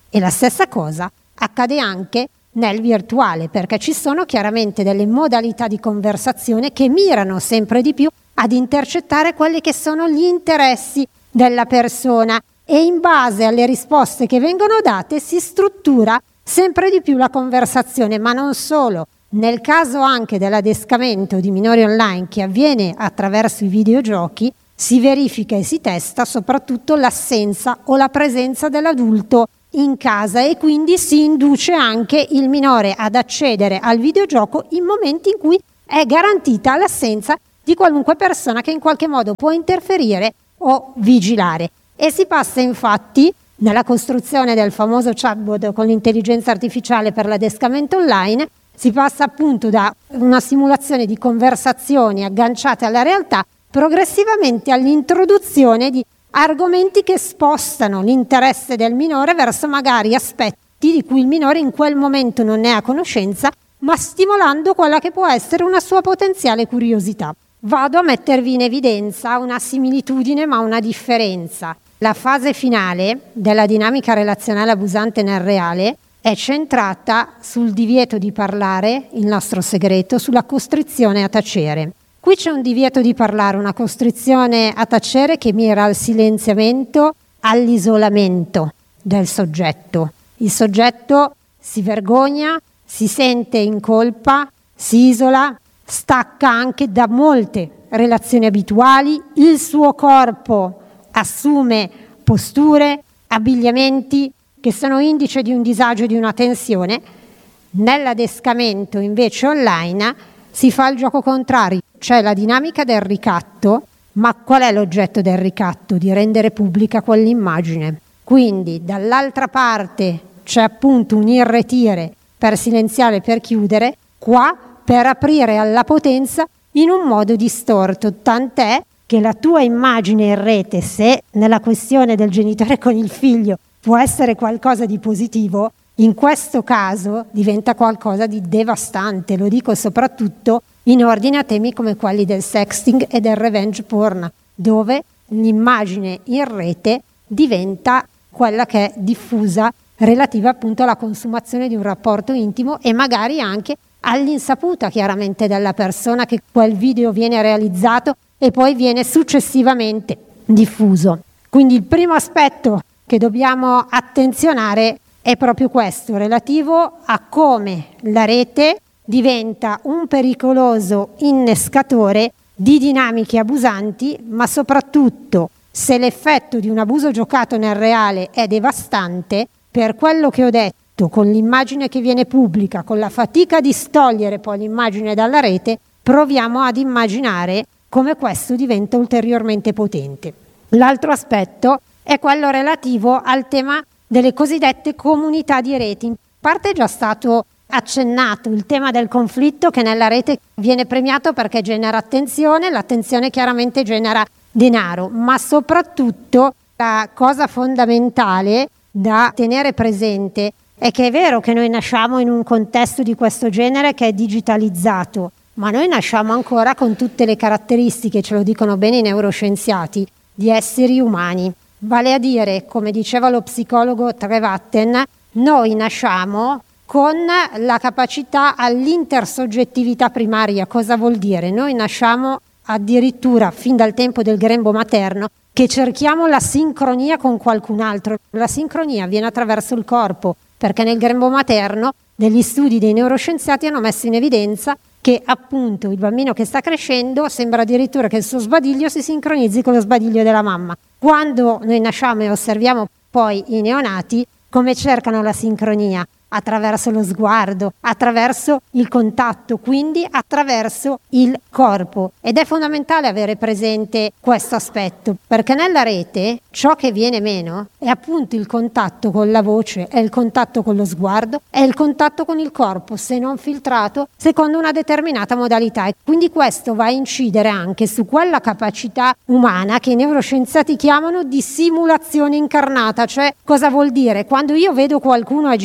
E la stessa cosa accade anche nel virtuale, perché ci sono chiaramente delle modalità di conversazione che mirano sempre di più ad intercettare quelli che sono gli interessi della persona, e in base alle risposte che vengono date si struttura sempre di più la conversazione. Ma non solo, nel caso anche dell'adescamento di minori online che avviene attraverso i videogiochi, si verifica e si testa soprattutto l'assenza o la presenza dell'adulto in casa, e quindi si induce anche il minore ad accedere al videogioco in momenti in cui è garantita l'assenza di qualunque persona che in qualche modo può interferire o vigilare. E si passa infatti nella costruzione del famoso chatbot con l'intelligenza artificiale per l'adescamento online, si passa appunto da una simulazione di conversazioni agganciate alla realtà progressivamente all'introduzione di argomenti che spostano l'interesse del minore verso magari aspetti di cui il minore in quel momento non ne ha conoscenza, ma stimolando quella che può essere una sua potenziale curiosità. Vado a mettervi in evidenza una similitudine ma una differenza. La fase finale della dinamica relazionale abusante nel reale è centrata sul divieto di parlare il nostro segreto, sulla costrizione a tacere. Qui c'è un divieto di parlare, una costrizione a tacere che mira al silenziamento, all'isolamento del soggetto. Il soggetto si vergogna, si sente in colpa, si isola, stacca anche da molte relazioni abituali, il suo corpo assume posture, abbigliamenti che sono indice di un disagio e di una tensione. Nell'adescamento invece online si fa il gioco contrario, c'è la dinamica del ricatto, ma qual è l'oggetto del ricatto? Di rendere pubblica quell'immagine. Quindi dall'altra parte c'è appunto un irretire per silenziare, per chiudere, qua per aprire alla potenza in un modo distorto, tant'è che la tua immagine in rete, se nella questione del genitore con il figlio può essere qualcosa di positivo, in questo caso diventa qualcosa di devastante. Lo dico soprattutto in ordine a temi come quelli del sexting e del revenge porn, dove l'immagine in rete diventa quella che è diffusa relativa appunto alla consumazione di un rapporto intimo e magari anche all'insaputa chiaramente della persona che quel video viene realizzato e poi viene successivamente diffuso. Quindi il primo aspetto che dobbiamo attenzionare è proprio questo, relativo a come la rete diventa un pericoloso innescatore di dinamiche abusanti, ma soprattutto se l'effetto di un abuso giocato nel reale è devastante, per quello che ho detto, con l'immagine che viene pubblica, con la fatica di togliere poi l'immagine dalla rete, proviamo ad immaginare come questo diventa ulteriormente potente. L'altro aspetto è quello relativo al tema delle cosiddette comunità di reti. In parte è già stato accennato il tema del conflitto, che nella rete viene premiato perché genera attenzione, l'attenzione chiaramente genera denaro, ma soprattutto la cosa fondamentale da tenere presente è che è vero che noi nasciamo in un contesto di questo genere che è digitalizzato, ma noi nasciamo ancora con tutte le caratteristiche, ce lo dicono bene i neuroscienziati, di esseri umani. Vale a dire, come diceva lo psicologo Trevatten, noi nasciamo con la capacità all'intersoggettività primaria. Cosa vuol dire? Noi nasciamo addirittura fin dal tempo del grembo materno che cerchiamo la sincronia con qualcun altro. La sincronia avviene attraverso il corpo, perché nel grembo materno degli studi dei neuroscienziati hanno messo in evidenza che appunto il bambino che sta crescendo sembra addirittura che il suo sbadiglio si sincronizzi con lo sbadiglio della mamma. Quando noi nasciamo e osserviamo poi i neonati, come cercano la sincronia? Attraverso lo sguardo, attraverso il contatto, quindi attraverso il corpo. Ed è fondamentale avere presente questo aspetto, perché nella rete ciò che viene meno è appunto il contatto con la voce, è il contatto con lo sguardo, è il contatto con il corpo, se non filtrato secondo una determinata modalità. E quindi questo va a incidere anche su quella capacità umana che i neuroscienziati chiamano di simulazione incarnata. Cioè, cosa vuol dire? Quando io vedo qualcuno agire,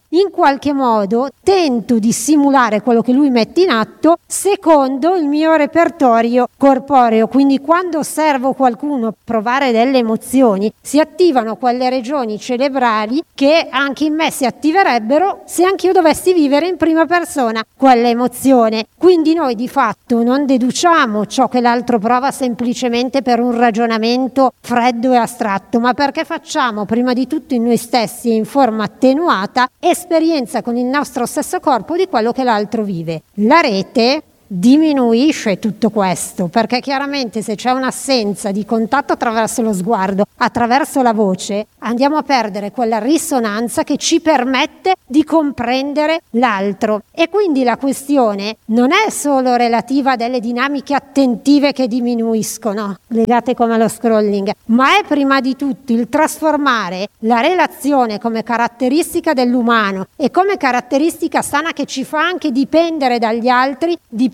in qualche modo tento di simulare quello che lui mette in atto secondo il mio repertorio corporeo. Quindi quando osservo qualcuno provare delle emozioni, si attivano quelle regioni cerebrali che anche in me si attiverebbero se anch'io dovessi vivere in prima persona quella emozione. Quindi noi di fatto non deduciamo ciò che l'altro prova semplicemente per un ragionamento freddo e astratto, ma perché facciamo prima di tutto in noi stessi in forma attenuata esperienza con il nostro stesso corpo di quello che l'altro vive. La rete diminuisce tutto questo, perché chiaramente se c'è un'assenza di contatto attraverso lo sguardo, attraverso la voce, andiamo a perdere quella risonanza che ci permette di comprendere l'altro. E quindi la questione non è solo relativa a delle dinamiche attentive che diminuiscono, legate come allo scrolling, ma è prima di tutto il trasformare la relazione come caratteristica dell'umano e come caratteristica sana che ci fa anche dipendere dagli altri, dipendere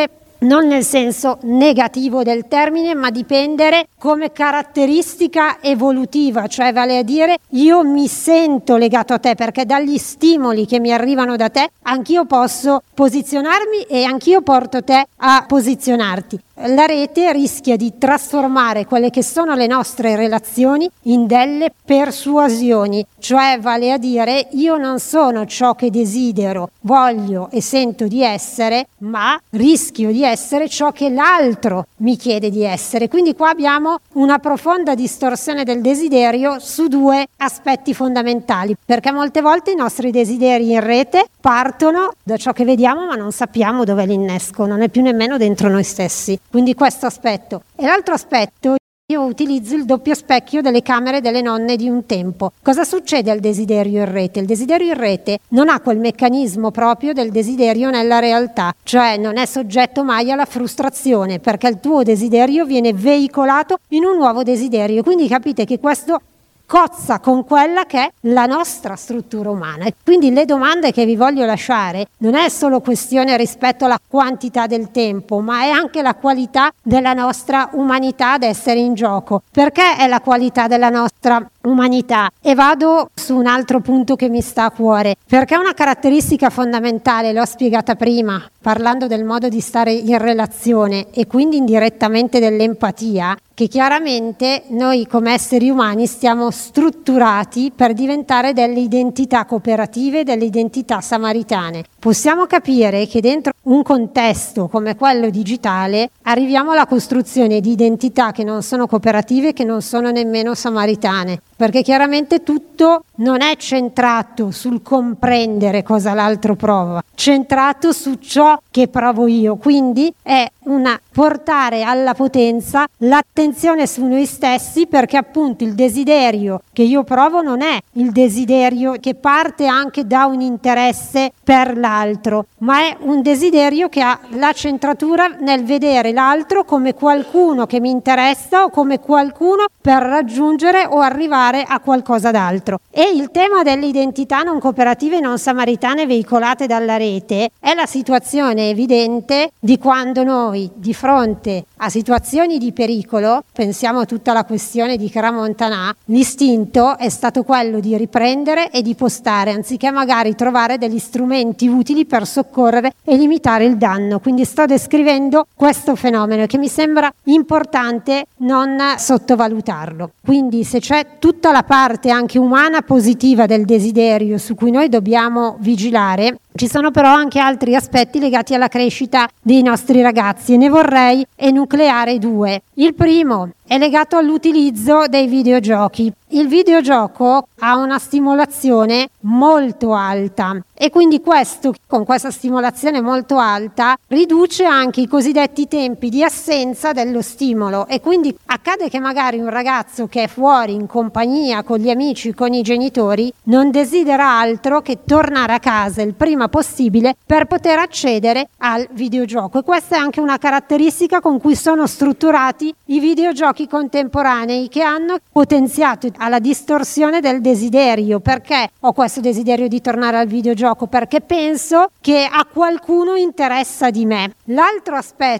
non nel senso negativo del termine, ma dipendere come caratteristica evolutiva, cioè vale a dire io mi sento legato a te perché dagli stimoli che mi arrivano da te anch'io posso posizionarmi e anch'io porto te a posizionarti. La rete rischia di trasformare quelle che sono le nostre relazioni in delle persuasioni, cioè vale a dire io non sono ciò che desidero, voglio e sento di essere, ma rischio di essere ciò che l'altro mi chiede di essere. Quindi qua abbiamo una profonda distorsione del desiderio su due aspetti fondamentali, perché molte volte i nostri desideri in rete partono da ciò che vediamo ma non sappiamo dove l'innesco, non è più nemmeno dentro noi stessi. Quindi questo aspetto. E l'altro aspetto, io utilizzo il doppio specchio delle camere delle nonne di un tempo. Cosa succede al desiderio in rete? Il desiderio in rete non ha quel meccanismo proprio del desiderio nella realtà, cioè non è soggetto mai alla frustrazione, perché il tuo desiderio viene veicolato in un nuovo desiderio. Quindi capite che questo cozza con quella che è la nostra struttura umana. E quindi le domande che vi voglio lasciare non è solo questione rispetto alla quantità del tempo, ma è anche la qualità della nostra umanità ad essere in gioco. Perché è la qualità della nostra umanità? E vado su un altro punto che mi sta a cuore, perché una caratteristica fondamentale, l'ho spiegata prima, parlando del modo di stare in relazione e quindi indirettamente dell'empatia, che chiaramente noi come esseri umani stiamo strutturati per diventare delle identità cooperative, delle identità samaritane. Possiamo capire che dentro un contesto come quello digitale arriviamo alla costruzione di identità che non sono cooperative, che non sono nemmeno samaritane, perché chiaramente tutto non è centrato sul comprendere cosa l'altro prova, centrato su ciò che provo io. Quindi è una portare alla potenza l'attenzione su noi stessi, perché appunto il desiderio che io provo non è il desiderio che parte anche da un interesse per l'altro, ma è un desiderio che ha la centratura nel vedere l'altro come qualcuno che mi interessa o come qualcuno per raggiungere o arrivare a qualcosa d'altro. E il tema delle identità non cooperative e non samaritane veicolate dalla rete è la situazione evidente di quando noi di fronte a situazioni di pericolo, pensiamo a tutta la questione di Crans-Montana, l'istinto è stato quello di riprendere e di postare, anziché magari trovare degli strumenti utili per soccorrere e limitare il danno. Quindi sto descrivendo questo fenomeno che mi sembra importante non sottovalutarlo. Quindi se c'è tutta la parte anche umana positiva del desiderio su cui noi dobbiamo vigilare, ci sono però anche altri aspetti legati alla crescita dei nostri ragazzi e ne vorrei enucleare due. Il primo è legato all'utilizzo dei videogiochi. Il videogioco ha una stimolazione molto alta e quindi questo, con questa stimolazione molto alta, riduce anche i cosiddetti tempi di assenza dello stimolo, e quindi accade che magari un ragazzo che è fuori in compagnia con gli amici, con i genitori, non desidera altro che tornare a casa il prima possibile per poter accedere al videogioco. E questa è anche una caratteristica con cui sono strutturati i videogiochi contemporanei, che hanno potenziato alla distorsione del desiderio. Perché ho questo desiderio di tornare al videogioco? Perché penso che a qualcuno interessa di me. L'altro aspetto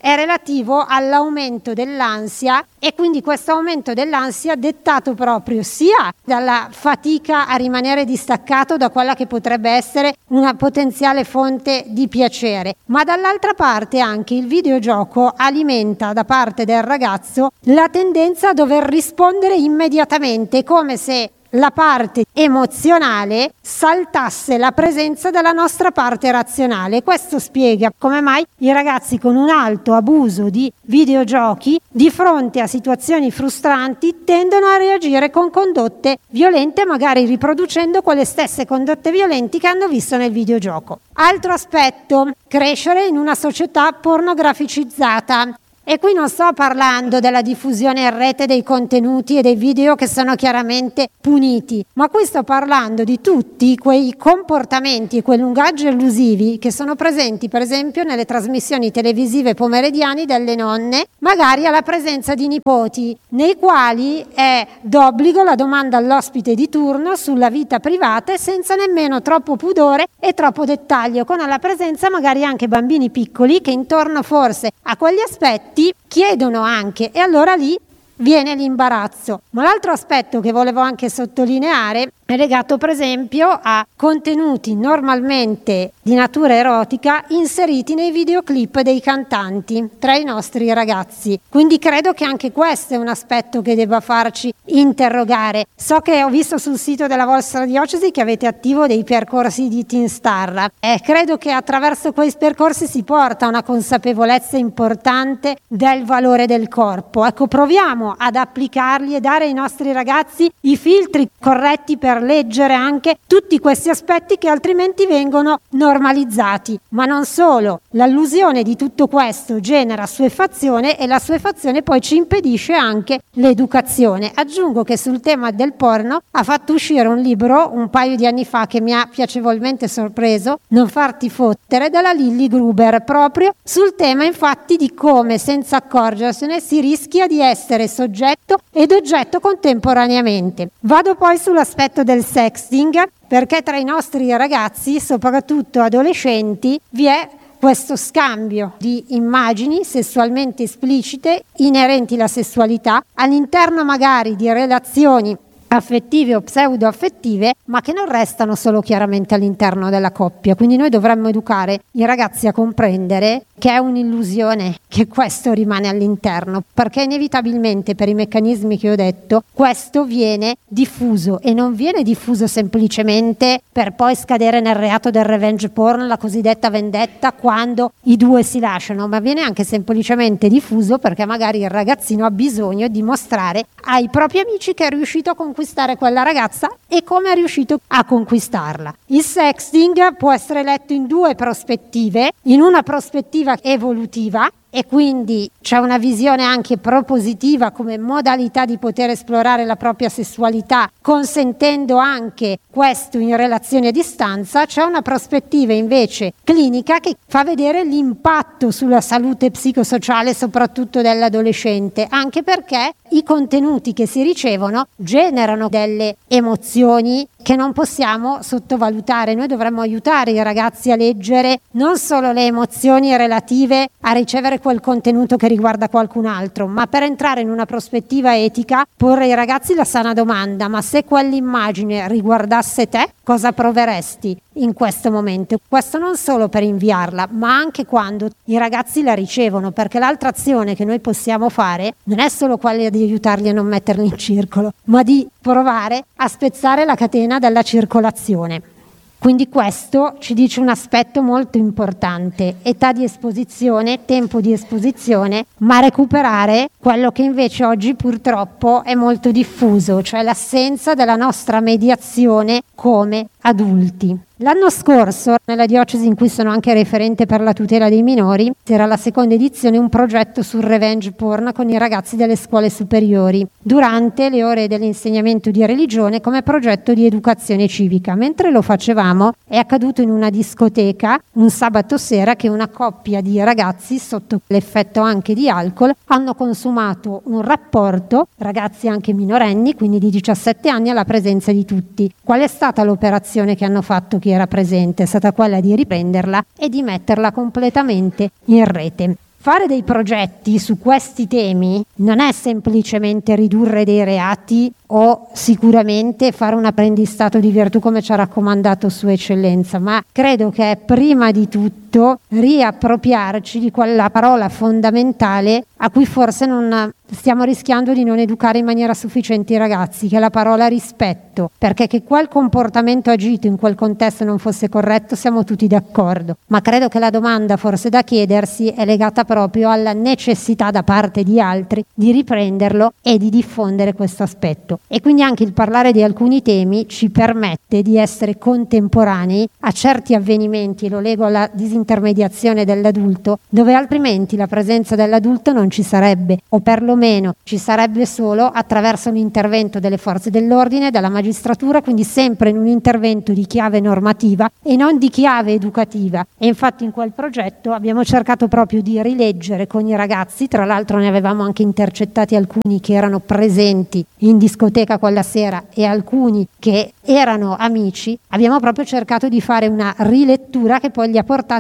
è relativo all'aumento dell'ansia, e quindi questo aumento dell'ansia dettato proprio sia dalla fatica a rimanere distaccato da quella che potrebbe essere una potenziale fonte di piacere, ma dall'altra parte anche il videogioco alimenta da parte del ragazzo la tendenza a dover rispondere immediatamente, come se la parte emozionale saltasse la presenza della nostra parte razionale. Questo spiega come mai i ragazzi con un alto abuso di videogiochi di fronte a situazioni frustranti tendono a reagire con condotte violente, magari riproducendo quelle stesse condotte violenti che hanno visto nel videogioco. Altro aspetto, crescere in una società pornograficizzata. E qui non sto parlando della diffusione in rete dei contenuti e dei video che sono chiaramente puniti, ma qui sto parlando di tutti quei comportamenti e quei lunghaggi elusivi che sono presenti per esempio nelle trasmissioni televisive pomeridiane delle nonne, magari alla presenza di nipoti, nei quali è d'obbligo la domanda all'ospite di turno sulla vita privata e senza nemmeno troppo pudore e troppo dettaglio, con alla presenza magari anche bambini piccoli che intorno forse a quegli aspetti chiedono anche, e allora lì viene l'imbarazzo. Ma l'altro aspetto che volevo anche sottolineare è legato per esempio a contenuti normalmente di natura erotica inseriti nei videoclip dei cantanti tra i nostri ragazzi. Quindi credo che anche questo è un aspetto che debba farci interrogare. So che ho visto sul sito della vostra diocesi che avete attivo dei percorsi di Teen Star e credo che attraverso quei percorsi si porta una consapevolezza importante del valore del corpo. Ecco, proviamo ad applicarli e dare ai nostri ragazzi i filtri corretti per leggere anche tutti questi aspetti che altrimenti vengono normalizzati. Ma non solo, l'allusione di tutto questo genera assuefazione e l'assuefazione poi ci impedisce anche l'educazione. Aggiungo che sul tema del porno ha fatto uscire un libro un paio di anni fa che mi ha piacevolmente sorpreso, Non farti fottere, della Lilly Gruber, proprio sul tema infatti di come senza accorgersene si rischia di essere soggetto ed oggetto contemporaneamente. Vado poi sull'aspetto del sexting, perché tra i nostri ragazzi, soprattutto adolescenti, vi è questo scambio di immagini sessualmente esplicite inerenti alla sessualità all'interno magari di relazioni affettive o pseudo-affettive, ma che non restano solo chiaramente all'interno della coppia. Quindi noi dovremmo educare i ragazzi a comprendere che è un'illusione che questo rimane all'interno, perché inevitabilmente per i meccanismi che ho detto questo viene diffuso, e non viene diffuso semplicemente per poi scadere nel reato del revenge porn, la cosiddetta vendetta, quando i due si lasciano, ma viene anche semplicemente diffuso perché magari il ragazzino ha bisogno di mostrare ai propri amici che è riuscito a conquistare quella ragazza e come è riuscito a conquistarla. Il sexting può essere letto in due prospettive, in una prospettiva evolutiva, e quindi c'è una visione anche propositiva come modalità di poter esplorare la propria sessualità, consentendo anche questo in relazione a distanza. C'è una prospettiva invece clinica che fa vedere l'impatto sulla salute psicosociale soprattutto dell'adolescente, anche perché i contenuti che si ricevono generano delle emozioni che non possiamo sottovalutare. Noi dovremmo aiutare i ragazzi a leggere non solo le emozioni relative a ricevere quel contenuto che riguarda qualcun altro, ma per entrare in una prospettiva etica porre ai ragazzi la sana domanda: ma se quell'immagine riguardasse te, cosa proveresti in questo momento? Questo non solo per inviarla, ma anche quando i ragazzi la ricevono, perché l'altra azione che noi possiamo fare non è solo quella di aiutarli a non metterli in circolo, ma di provare a spezzare la catena della circolazione. Quindi questo ci dice un aspetto molto importante: età di esposizione, tempo di esposizione, ma recuperare quello che invece oggi purtroppo è molto diffuso, cioè l'assenza della nostra mediazione come adulti. L'anno scorso, nella diocesi in cui sono anche referente per la tutela dei minori, c'era la seconda edizione, un progetto sul revenge porn con i ragazzi delle scuole superiori, durante le ore dell'insegnamento di religione come progetto di educazione civica. Mentre lo facevamo, è accaduto in una discoteca un sabato sera che una coppia di ragazzi, sotto l'effetto anche di alcol, hanno consumato un rapporto, ragazzi anche minorenni, quindi di diciassette anni, alla presenza di tutti. Qual è stata l'operazione che hanno fatto chi era presente? È stata quella di riprenderla e di metterla completamente in rete. fare dei progetti su questi temi non è semplicemente ridurre dei reati o sicuramente fare un apprendistato di virtù come ci ha raccomandato Sua Eccellenza, ma credo che è prima di tutto riappropriarci di quella parola fondamentale a cui forse non stiamo rischiando di non educare in maniera sufficiente i ragazzi, che è la parola rispetto, perché che quel comportamento agito in quel contesto non fosse corretto siamo tutti d'accordo, ma credo che la domanda forse da chiedersi è legata proprio alla necessità da parte di altri di riprenderlo e di diffondere questo aspetto. E quindi anche il parlare di alcuni temi ci permette di essere contemporanei a certi avvenimenti, lo leggo alla disintermediazione dell'adulto, dove altrimenti la presenza dell'adulto non ci sarebbe, o perlomeno ci sarebbe solo attraverso l'intervento delle forze dell'ordine, della magistratura, quindi sempre in un intervento di chiave normativa e non di chiave educativa. E infatti in quel progetto abbiamo cercato proprio di rileggere con i ragazzi, tra l'altro ne avevamo anche intercettati alcuni che erano presenti in discoteca quella sera e alcuni che erano amici, abbiamo proprio cercato di fare una rilettura che poi li ha portati